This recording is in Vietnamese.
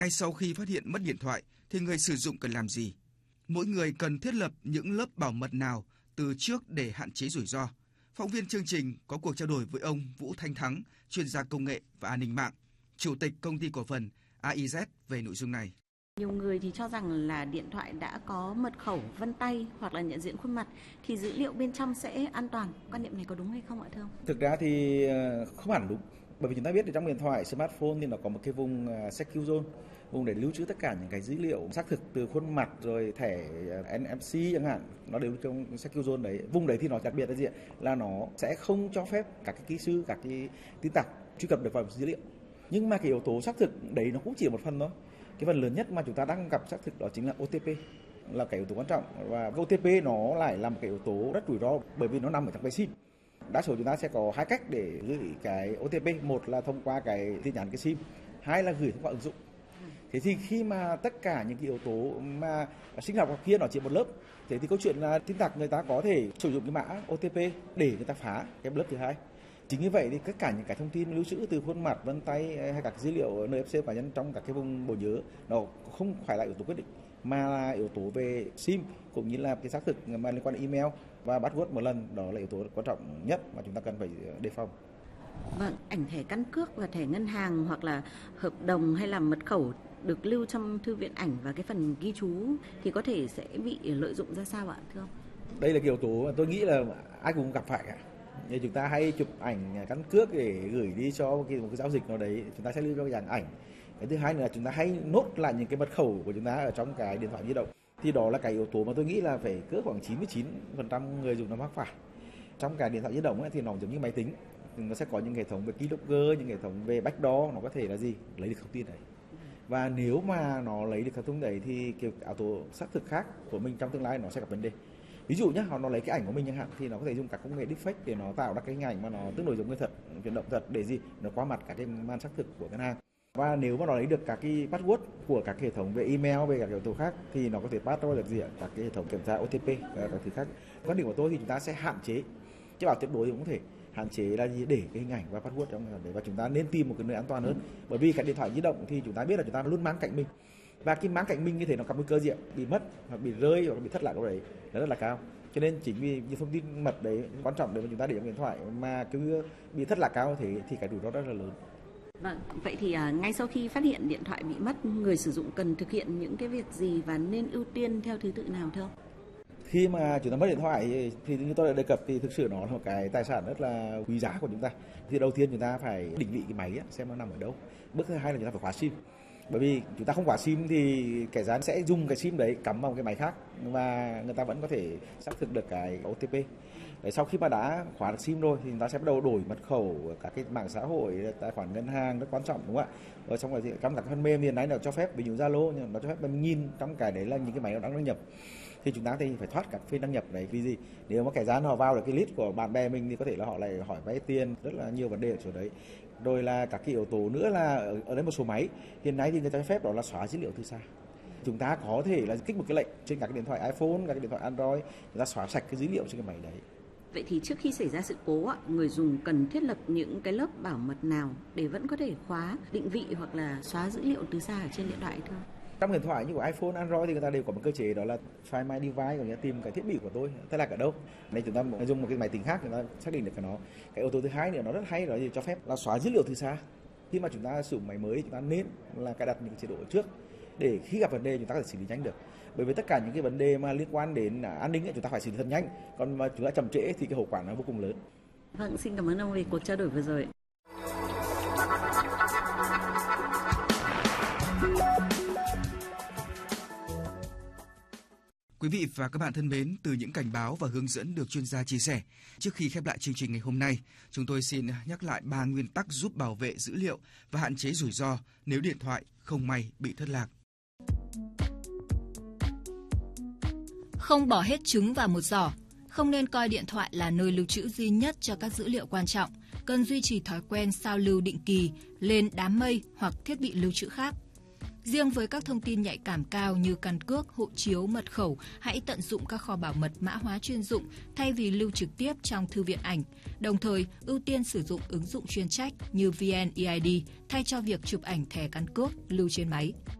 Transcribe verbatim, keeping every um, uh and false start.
Ngay sau khi phát hiện mất điện thoại thì người sử dụng cần làm gì? Mỗi người cần thiết lập những lớp bảo mật nào từ trước để hạn chế rủi ro? Phóng viên chương trình có cuộc trao đổi với ông Vũ Thanh Thắng, chuyên gia công nghệ và an ninh mạng, Chủ tịch Công ty Cổ phần a i dét về nội dung này. Nhiều người thì cho rằng là điện thoại đã có mật khẩu vân tay hoặc là nhận diện khuôn mặt thì dữ liệu bên trong sẽ an toàn. Quan niệm này có đúng hay không ạ thưa ông? Thực ra thì không hẳn đúng. Bởi vì chúng ta biết thì trong điện thoại smartphone thì nó có một cái vùng secure zone, vùng để lưu trữ tất cả những cái dữ liệu xác thực từ khuôn mặt rồi thẻ en ép xê chẳng hạn, nó đều trong secure zone đấy. Vùng đấy thì nó đặc biệt là gì? Là nó sẽ không cho phép các cái kỹ sư, các cái tin tặc truy cập được vào dữ liệu. Nhưng mà cái yếu tố xác thực đấy nó cũng chỉ là một phần thôi. Cái phần lớn nhất mà chúng ta đang gặp xác thực đó chính là ô tê pê, là cái yếu tố quan trọng, và ô tê pê nó lại là một cái yếu tố rất rủi ro bởi vì nó nằm ở trong cái SIM. Đa số chúng ta sẽ có hai cách để gửi cái ô tê pê, một là thông qua cái tin nhắn cái SIM, hai là gửi thông qua ứng dụng. Thế thì khi mà tất cả những cái yếu tố mà sinh học hoặc kia nó chỉ một lớp, thế thì câu chuyện là tin tặc người ta có thể sử dụng cái mã ô tê pê để người ta phá cái lớp thứ hai. Chính như vậy thì tất cả những cái thông tin lưu trữ từ khuôn mặt, vân tay hay các dữ liệu en ép xê cá nhân trong các cái vùng bộ nhớ nó không phải là yếu tố quyết định, mà là yếu tố về SIM cũng như là cái xác thực mà liên quan đến email và password một lần, đó là yếu tố quan trọng nhất mà chúng ta cần phải đề phòng. Vâng, ảnh thẻ căn cước và thẻ ngân hàng hoặc là hợp đồng hay là mật khẩu được lưu trong thư viện ảnh và cái phần ghi chú thì có thể sẽ bị lợi dụng ra sao ạ thưa ông? Đây là cái yếu tố mà tôi nghĩ là ai cũng gặp phải cả. Như chúng ta hay chụp ảnh căn cước để gửi đi cho một cái, một cái giao dịch nào đấy, chúng ta sẽ lưu cho cái dạng ảnh. Cái thứ hai nữa là chúng ta hay nốt lại những cái mật khẩu của chúng ta ở trong cái điện thoại di động. Thì đó là cái yếu tố mà tôi nghĩ là phải cỡ khoảng chín mươi chín phần trăm người dùng nó mắc phải. Trong cái điện thoại di động ấy, thì nó giống như máy tính, nó sẽ có những hệ thống về keylogger, những hệ thống về backdoor, nó có thể là gì? Lấy được thông tin đấy. Và nếu mà nó lấy được thông tin đấy thì kiểu yếu tố xác thực khác của mình trong tương lai nó sẽ gặp vấn đề. Ví dụ nhé, nó lấy cái ảnh của mình chẳng hạn thì nó có thể dùng các công nghệ deepfake để nó tạo ra cái hình ảnh mà nó tương đối giống người thật, chuyển động thật để gì? Nó qua mặt cả trên màn xác thực của ngân hàng. Và nếu mà nó lấy được các cái password của các hệ thống về email, về các yếu tố khác thì nó có thể pass ra được gì ạ? Các cái hệ thống kiểm tra ô tê pê và các thứ khác. Quan điểm của tôi thì chúng ta sẽ hạn chế, chứ bảo tuyệt đối thì cũng có thể hạn chế là gì? Để cái hình ảnh và password trong đấy, và chúng ta nên tìm một cái nơi an toàn hơn. Bởi vì cái điện thoại di động thì chúng ta biết là chúng ta luôn mang cạnh mình. Và cái mang cạnh mình như thế nó có nguy cơ gì ạ? Bị mất hoặc bị rơi hoặc bị thất lạc đâu đấy là rất là cao. Cho nên chính vì những thông tin mật đấy quan trọng để mà chúng ta để trong điện thoại mà cứ bị thất lạc cao thì thì cái rủi ro rất là lớn. Vâng, vậy thì à, ngay sau khi phát hiện điện thoại bị mất, người sử dụng cần thực hiện những cái việc gì và nên ưu tiên theo thứ tự nào thưa ông? Khi mà chúng ta mất điện thoại thì như tôi đã đề cập thì thực sự nó là một cái tài sản rất là quý giá của chúng ta. Thì đầu tiên chúng ta phải định vị cái máy xem nó nằm ở đâu. Bước thứ hai là chúng ta phải khóa SIM. Bởi vì chúng ta không khóa SIM thì kẻ gian sẽ dùng cái SIM đấy cắm vào cái máy khác và người ta vẫn có thể xác thực được cái ô tê pê. Đấy, sau khi mà đã khóa được SIM rồi thì chúng ta sẽ bắt đầu đổi mật khẩu các cái mạng xã hội, tài khoản ngân hàng rất quan trọng đúng không ạ? Rồi xong rồi thì trong các phần mềm hiện nay nó cho phép, ví dụ Zalo nhưng nó cho phép mình nhìn trong cái đấy là những cái máy nó đang đăng nhập. Thì chúng ta thì phải thoát các phiên đăng nhập đấy, vì gì? Nếu mà kẻ gian họ vào được cái list của bạn bè mình thì có thể là họ lại hỏi vay tiền, rất là nhiều vấn đề ở chỗ đấy. Rồi là các cái yếu tố nữa là ở, ở đây một số máy hiện nay thì người ta cho phép đó là xóa dữ liệu từ xa. Chúng ta có thể là kích một cái lệnh trên các cái điện thoại iPhone, các cái điện thoại Android, người ta xóa sạch cái dữ liệu trên cái máy đấy. Vậy thì trước khi xảy ra sự cố, người dùng cần thiết lập những cái lớp bảo mật nào để vẫn có thể khóa, định vị hoặc là xóa dữ liệu từ xa ở trên điện thoại thưa? Trong điện thoại như của iPhone, Android thì người ta đều có một cơ chế đó là Find My Device, có nghĩa tìm cái thiết bị của tôi, thế là ở đâu. Nên chúng ta dùng một cái máy tính khác người ta xác định được cái nó. Cái yếu tố thứ hai nữa nó rất hay đó là cho phép là xóa dữ liệu từ xa. Khi mà chúng ta sử dụng máy mới chúng ta nên là cài đặt những chế độ trước để khi gặp vấn đề chúng ta có thể xử lý nhanh được. Bởi vì tất cả những cái vấn đề mà liên quan đến an ninh ấy, chúng ta phải xử lý thật nhanh, còn mà chúng ta chậm trễ thì cái hậu quả nó vô cùng lớn. Vâng, xin cảm ơn ông vì cuộc trao đổi vừa rồi. Quý vị và các bạn thân mến, từ những cảnh báo và hướng dẫn được chuyên gia chia sẻ, trước khi khép lại chương trình ngày hôm nay, chúng tôi xin nhắc lại ba nguyên tắc giúp bảo vệ dữ liệu và hạn chế rủi ro nếu điện thoại không may bị thất lạc. Không bỏ hết trứng vào một giỏ. Không nên coi điện thoại là nơi lưu trữ duy nhất cho các dữ liệu quan trọng. Cần duy trì thói quen sao lưu định kỳ lên đám mây hoặc thiết bị lưu trữ khác. Riêng với các thông tin nhạy cảm cao như căn cước, hộ chiếu, mật khẩu, hãy tận dụng các kho bảo mật mã hóa chuyên dụng thay vì lưu trực tiếp trong thư viện ảnh. Đồng thời, ưu tiên sử dụng ứng dụng chuyên trách như vê en e i đê thay cho việc chụp ảnh thẻ căn cước lưu trên máy.